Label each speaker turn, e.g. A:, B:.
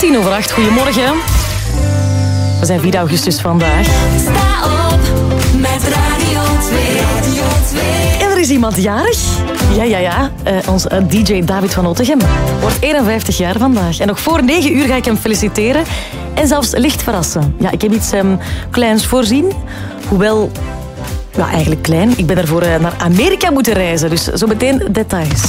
A: 8:10. Goedemorgen. We zijn 4 augustus vandaag.
B: Sta op met Radio 2.
A: En er is iemand jarig. Ja. Ons DJ David van Ottegem wordt 51 jaar vandaag. En nog voor 9 uur ga ik hem feliciteren. En zelfs licht verrassen. Ja, ik heb iets kleins voorzien. Hoewel, ja, eigenlijk klein. Ik ben ervoor naar Amerika moeten reizen. Dus zo meteen details.